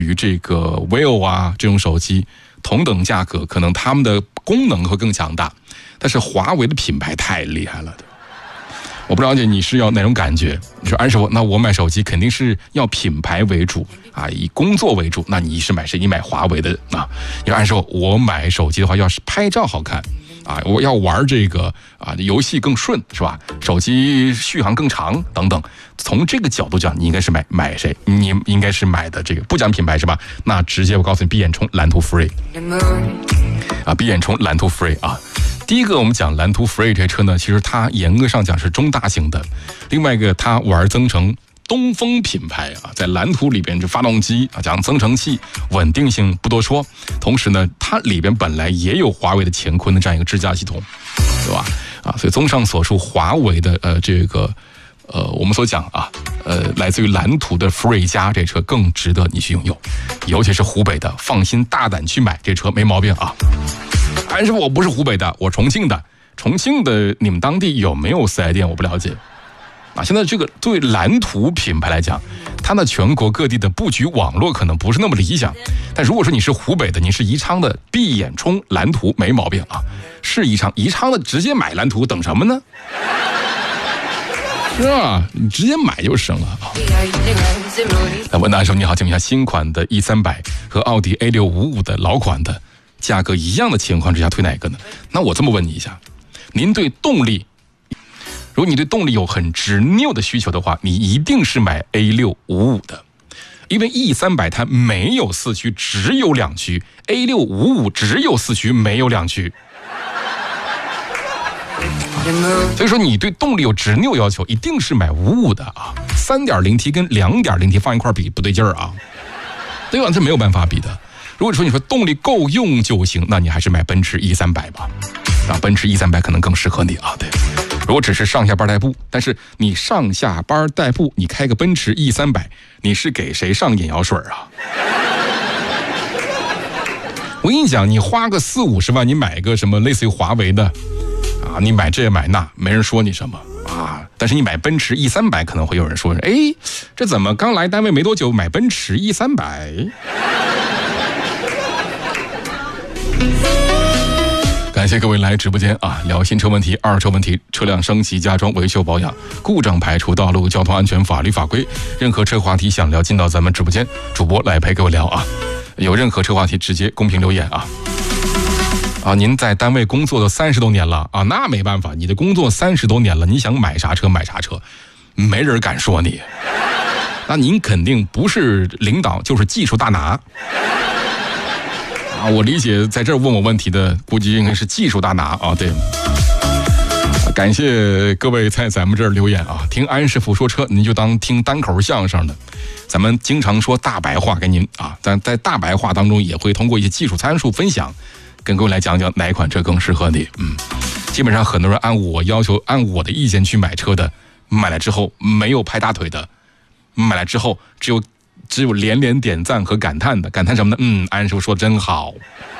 与这个 vivo 啊这种手机同等价格，可能他们的功能会更强大，但是华为的品牌太厉害了。我不了解你是要哪种感觉？你说安师傅，那我买手机肯定是要品牌为主啊，以工作为主。那你是买谁？你买华为的啊？你说安师傅，我买手机的话，要是拍照好看啊，我要玩这个啊，游戏更顺是吧？手机续航更长等等。从这个角度讲，你应该是买谁？你应该是买的这个不讲品牌是吧？那直接我告诉你，闭眼充蓝图 Free 啊，闭眼充蓝图 Free 啊。第一个我们讲蓝图 Free 这车呢，其实它严格上讲是中大型的，另外一个它玩增程东风品牌啊，在蓝图里边这发动机啊，讲增程器稳定性不多说，同时呢它里边本来也有华为的乾坤的这样一个智驾系统，对吧？啊，所以综上所述，华为的这个我们所讲啊来自于蓝图的 Free 加这车更值得你去拥有，尤其是湖北的，放心大胆去买这车没毛病啊。安师傅，我不是湖北的，我重庆的。重庆的你们当地有没有4S店？我不了解。啊，现在这个对蓝图品牌来讲，它的全国各地的布局网络可能不是那么理想。但如果说你是湖北的，你是宜昌的，闭眼充蓝图没毛病啊。是宜昌的直接买蓝图，等什么呢？是吧？你直接买就行了啊。那问安师傅你好，请问一下，新款的 E300和奥迪 A655的老款的价格一样的情况之下，推哪个呢？那我这么问你一下，您对动力，如果你对动力有很执拗的需求的话，你一定是买 A655的，因为 E300它没有4驱，只有2驱 ，A655只有4驱，没有2驱。所以说你对动力有执拗要求，一定是买55的啊。3.0T 跟2.0T 放一块比不对劲儿啊，对吧？这没有办法比的。如果说你说动力够用就行，那你还是买奔驰 E300吧，啊，奔驰 E300可能更适合你啊。对，如果只是上下班代步，但是你上下班代步，你开个奔驰 E300，你是给谁上眼药水啊？我跟你讲，你花个40-50万，你买个什么类似于华为的啊，你买这买那，没人说你什么啊。但是你买奔驰 E300，可能会有人说，哎，这怎么刚来单位没多久买奔驰 E300？感谢各位来直播间啊，聊新车问题、二手车问题、车辆升级、加装、维修保养、故障排除、道路交通安全、法律法规，任何车话题想聊，进到咱们直播间，主播来陪各位聊啊。有任何车话题直接公屏留言啊。啊，您在单位工作都30多年了啊，那没办法，你的工作30多年了，你想买啥车买啥车，没人敢说你。那您肯定不是领导就是技术大拿。啊，我理解在这儿问我问题的估计应该是技术大拿啊。对，感谢各位在咱们这儿留言啊。听安师傅说车，您就当听单口相声的。咱们经常说大白话给您啊，但在大白话当中也会通过一些技术参数分享，跟各位来讲讲哪款车更适合你。基本上很多人按我要求、按我的意见去买车的，买来之后没有拍大腿的，买来之后只有连连点赞和感叹的。感叹什么呢？安师傅说的真好。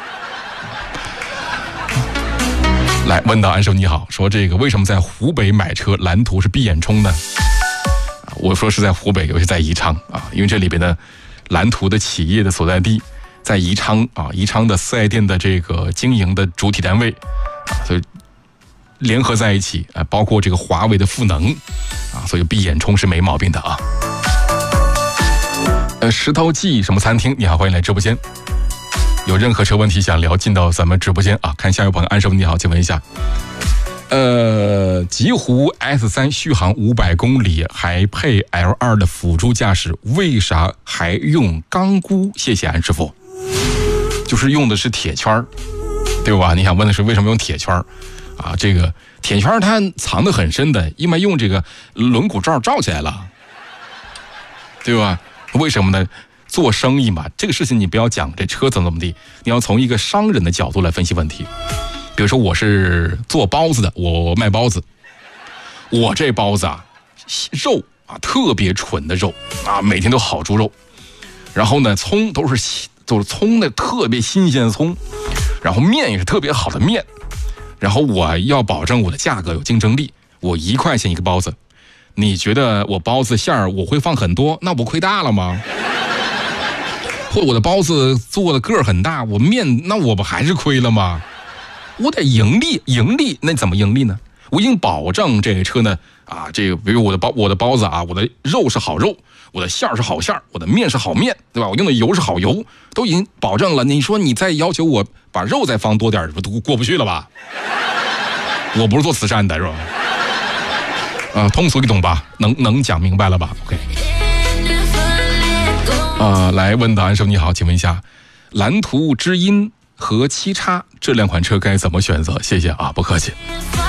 来问到安师傅你好，说这个为什么在湖北买车蓝图是闭眼充呢？我说是在湖北，尤其在宜昌啊，因为这里边的蓝图的企业的所在地在宜昌啊，宜昌的4S店的这个经营的主体单位啊，所以联合在一起啊，包括这个华为的赋能啊，所以闭眼充是没毛病的啊。石头记什么餐厅？你好，欢迎来直播间。有任何车问题想聊，进到咱们直播间啊。看下一位朋友安师傅你好，请问一下，极狐 S3 续航500公里，还配 L2 的辅助驾驶，为啥还用钢箍？谢谢安师傅。就是用的是铁圈，对吧？你想问的是为什么用铁圈啊？这个铁圈它藏得很深的，因为用这个轮毂罩罩起来了，对吧？为什么呢？做生意嘛，这个事情你不要讲这车怎么地，你要从一个商人的角度来分析问题。比如说我是做包子的，我卖包子，我这包子啊，肉啊特别纯的肉啊，每天都好猪肉，然后呢葱都是葱的特别新鲜的葱，然后面也是特别好的面，然后我要保证我的价格有竞争力，我1块钱一个包子，你觉得我包子馅儿我会放很多，那不亏大了吗？ 或者我的包子做的个儿很大，我面那我不还是亏了吗？我得盈利，那怎么盈利呢？我已经保证这个车呢这个比如我的包子我的肉是好肉，我的馅儿是好馅儿，我的面是好面，对吧？我用的油是好油，都已经保证了。你说你再要求我把肉再放多点，不都过不去了吧？我不是做慈善的，是吧？通俗易懂吧？能讲明白了吧 ？OK。来问答案师傅你好，请问一下，蓝图知音和七叉这2款车该怎么选择？谢谢不客气。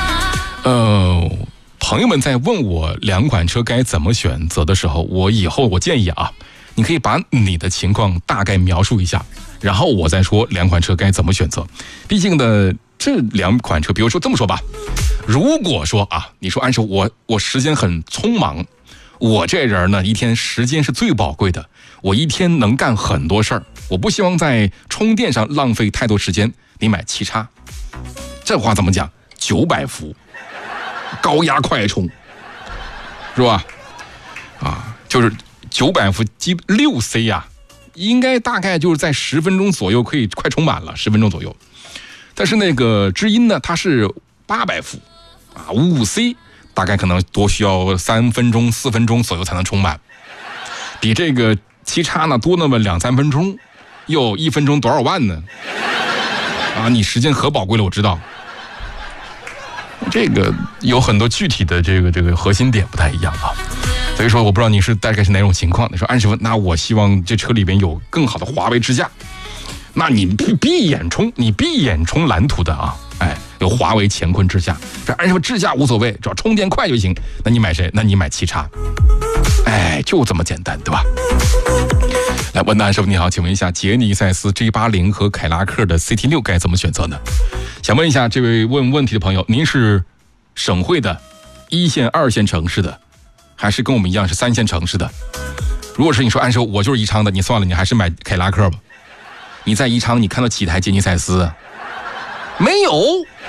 朋友们在问我2款车该怎么选择的时候，我建议你可以把你的情况大概描述一下，然后我再说2款车该怎么选择。毕竟呢，这2款车，比如说这么说吧，如果说你说安师我时间很匆忙，我这人呢一天时间是最宝贵的，我一天能干很多事儿，我不希望在充电上浪费太多时间，你买七叉。这话怎么讲？900伏高压快充，是吧？就是900伏6C 应该大概就是在10分钟左右可以快充满了，10分钟左右。但是那个知音呢，它是800伏5C，大概可能多需要3分钟4分钟左右才能充满，比这个七叉呢多那么2-3分钟，又1分钟多少万呢？你时间可宝贵了，我知道。这个有很多具体的这个核心点不太一样所以说我不知道你是大概是哪种情况。你说安师傅，那我希望这车里边有更好的华为支架，那你闭眼充蓝图的有华为乾坤支架。这安师傅支架无所谓，只要充电快就行。那你买谁？那你买七叉。就这么简单，对吧？来，问答安师傅你好，请问一下，杰尼赛斯 G80 和凯拉克的 CT6 该怎么选择呢？想问一下这位问问题的朋友，您是省会的、1线、2线城市的，还是跟我们一样是3线城市的？如果是你说安师傅我就是宜昌的，你算了，你还是买凯拉克吧。你在宜昌你看到几台杰尼赛斯？没有，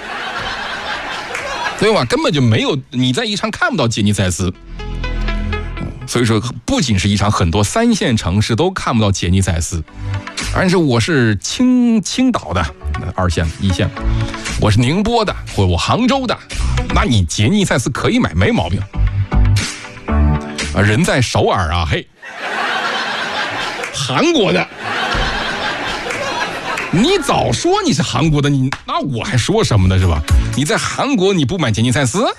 对吧？根本就没有，你在宜昌看不到杰尼赛斯。所以说不仅是宜昌，很多3线城市都看不到杰尼赛斯。而且我是青岛的2线1线，我是宁波的，或者我杭州的，那你杰尼赛斯可以买，没毛病。人在首尔韩国的，你早说你是韩国的，那我还说什么呢，是吧？你在韩国你不买杰尼赛斯？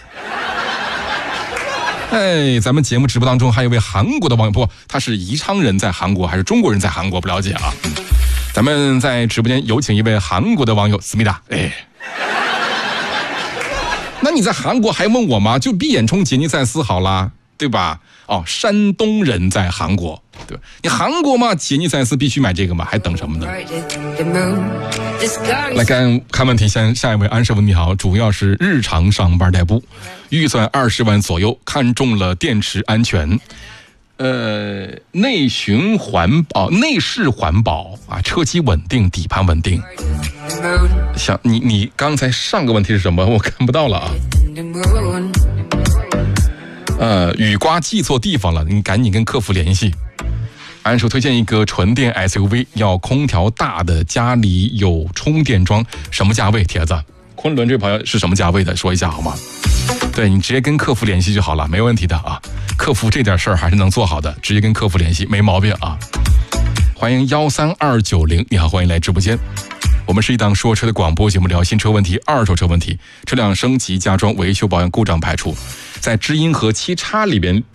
咱们节目直播当中还有位韩国的网友，不，他是宜昌人在韩国还是中国人在韩国不了解咱们在直播间有请一位韩国的网友思密达。那你在韩国还问我吗？就闭眼充杰尼赛斯好啦，对吧？山东人在韩国，对吧？你韩国嘛，杰尼赛斯必须买这个嘛，还等什么呢？来看问题，下一位安师傅你好，主要是日常上班代步，预算20万左右，看中了电池安全，内饰环保车机稳定，底盘稳定。想你刚才上个问题是什么？我看不到了雨刮记错地方了，你赶紧跟客服联系。安叔推荐一个纯电 SUV， 要空调大的，家里有充电桩，什么价位？帖子，昆仑这位朋友是什么价位的？说一下好吗？对，你直接跟客服联系就好了，没问题的客服这点事儿还是能做好的，直接跟客服联系没毛病欢迎13290，你好，欢迎来直播间。我们是一档说车的广播节目，聊新车问题、二手车问题、车辆升级、加装、维修、保养、故障排除。在知音和七叉里边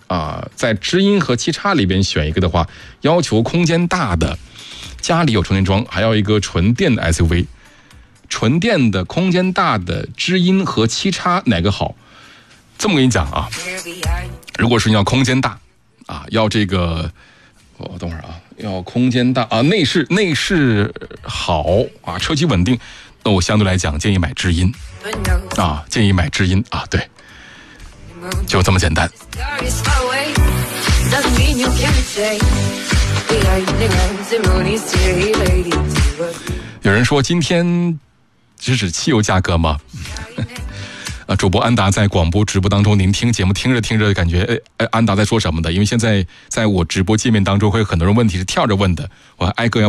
选一个的话，要求空间大的，家里有充电桩，还要一个纯电的 SUV。纯电的空间大的知音和七叉哪个好？这么跟你讲如果是你要空间大要这个等会儿要空间大内饰好车机稳定，那我相对来讲建议买知音对，就这么简单。有人说今天只指汽油价格吗？ 主播安达在广播直播当中，您听节目听着听着，感觉安达在说什么的？因为现在在我直播界面当中，会有很多人问题是跳着问的，我挨个要